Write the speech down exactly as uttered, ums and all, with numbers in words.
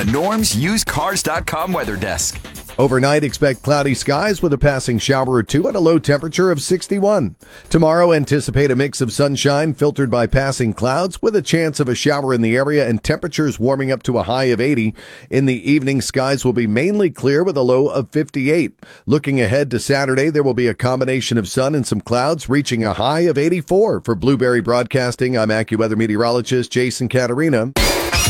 Norms Used Cars dot com weather desk. Overnight, expect cloudy skies with a passing shower or two at a low temperature of sixty-one. Tomorrow, anticipate a mix of sunshine filtered by passing clouds with a chance of a shower in the area and temperatures warming up to a high of eighty. In the evening, skies will be mainly clear with a low of fifty-eight. Looking ahead to Saturday, there will be a combination of sun and some clouds reaching a high of eighty-four. For Blueberry Broadcasting, I'm AccuWeather meteorologist Jason Caterina.